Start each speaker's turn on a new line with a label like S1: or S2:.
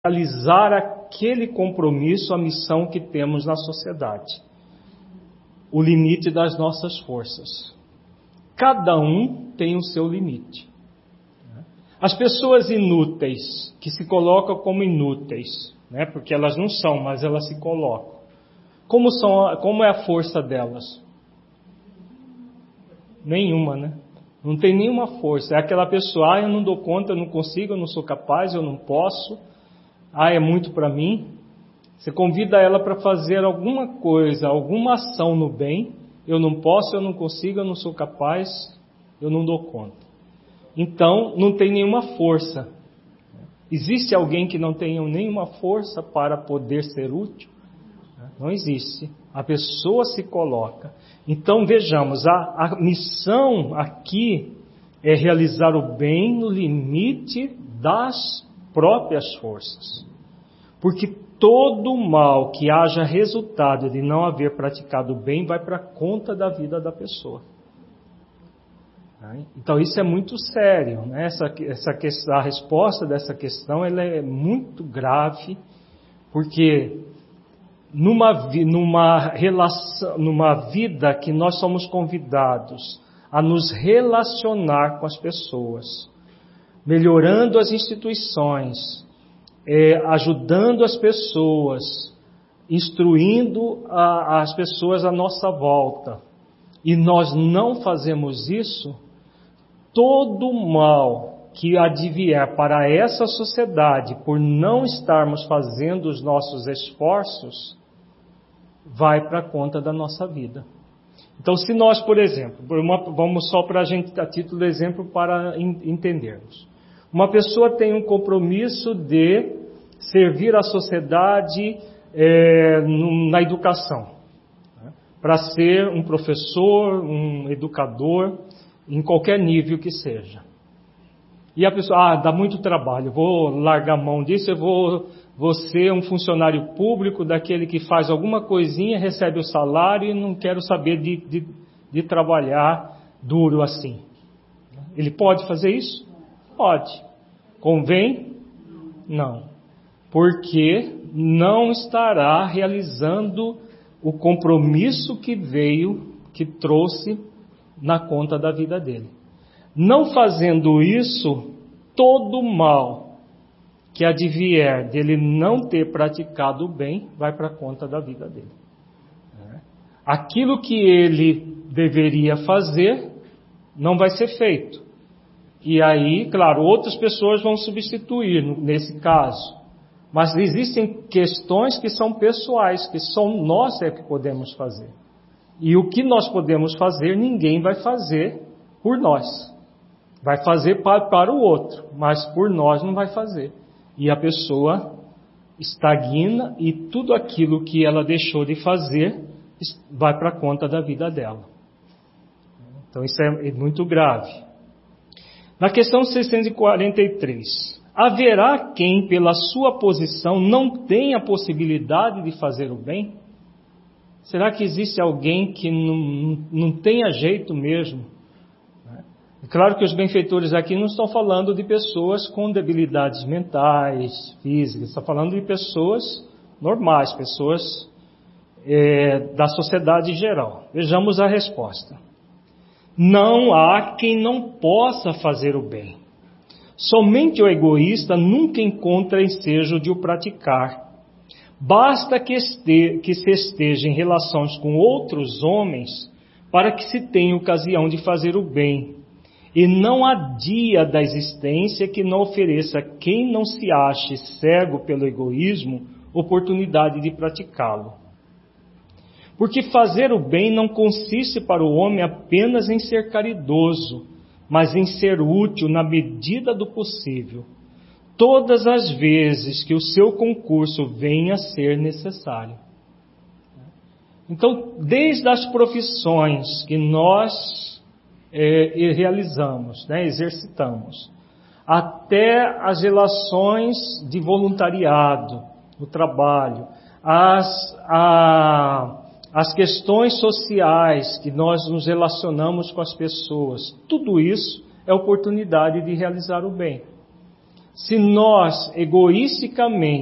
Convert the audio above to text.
S1: realizar aquele compromisso, a missão que temos na sociedade. O limite das nossas forças. Cada um tem o seu limite. As pessoas inúteis, que se colocam como inúteis, né? Porque elas não são, mas elas se colocam. Como é a força delas? Nenhuma, né? Não tem nenhuma força. É aquela pessoa, eu não dou conta, eu não consigo, eu não sou capaz, eu não posso. É muito para mim. Você convida ela para fazer alguma coisa, alguma ação no bem. Eu não posso, eu não consigo, eu não sou capaz, eu não dou conta. Então, não tem nenhuma força. Existe alguém que não tenha nenhuma força para poder ser útil? Não existe. A pessoa se coloca. Então, vejamos, a missão aqui é realizar o bem no limite das próprias forças. Porque todo mal que haja resultado de não haver praticado o bem vai para a conta da vida da pessoa. Então isso é muito sério, né? A resposta dessa questão ela é muito grave, porque numa vida que nós somos convidados a nos relacionar com as pessoas, melhorando as instituições, ajudando as pessoas, instruindo as pessoas à nossa volta, e nós não fazemos isso, todo mal que advier para essa sociedade por não estarmos fazendo os nossos esforços, vai para a conta da nossa vida. Então, se nós, por exemplo, vamos só para a gente, a título de exemplo, para entendermos. Uma pessoa tem um compromisso de servir a sociedade na educação, né? Para ser um professor, um educador, em qualquer nível que seja. E a pessoa, dá muito trabalho, vou largar a mão disso, eu vou ser um funcionário público, daquele que faz alguma coisinha, recebe o salário e não quero saber de trabalhar duro assim. Ele pode fazer isso? Pode. Convém? Não. Porque não estará realizando o compromisso que trouxe na conta da vida dele. Não fazendo isso, todo mal que advier dele não ter praticado o bem, vai para a conta da vida dele. Aquilo que ele deveria fazer, não vai ser feito. E aí, claro, outras pessoas vão substituir nesse caso. Mas existem questões que são pessoais, que são nós que podemos fazer. E o que nós podemos fazer, ninguém vai fazer por nós. Vai fazer para o outro, mas por nós não vai fazer. E a pessoa estagna e tudo aquilo que ela deixou de fazer vai para a conta da vida dela. Então isso é muito grave. Na questão 643, haverá quem pela sua posição não tenha possibilidade de fazer o bem? Será que existe alguém que não tenha jeito mesmo? É claro que os benfeitores aqui não estão falando de pessoas com debilidades mentais, físicas, estão falando de pessoas normais, pessoas da sociedade em geral. Vejamos a resposta. Não há quem não possa fazer o bem. Somente o egoísta nunca encontra ensejo de o praticar. Basta que se esteja em relações com outros homens para que se tenha ocasião de fazer o bem. E não há dia da existência que não ofereça a quem não se ache cego pelo egoísmo oportunidade de praticá-lo. Porque fazer o bem não consiste para o homem apenas em ser caridoso, mas em ser útil na medida do possível, todas as vezes que o seu concurso venha a ser necessário. Então, desde as profissões que nós realizamos, né, exercitamos, até as relações de voluntariado, o trabalho, as questões sociais que nós nos relacionamos com as pessoas, tudo isso é oportunidade de realizar o bem. Se nós, egoisticamente,